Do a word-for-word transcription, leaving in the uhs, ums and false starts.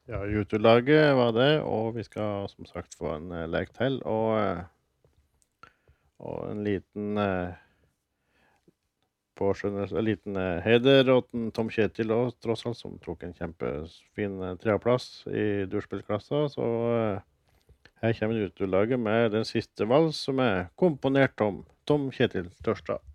Ja, YouTube-laget var det, og vi skal som sagt få en eh, lek til, og, eh, og en liten eh, påskjønnelse, en liten eh, heder åt den Tom Kjetil også, tross alt, som tok en kjempefin eh, tredjeplass i durspillklassa. Så eh, her kommer YouTube-laget med den siste vals, som er komponert om Tom Kjetil Tørstad.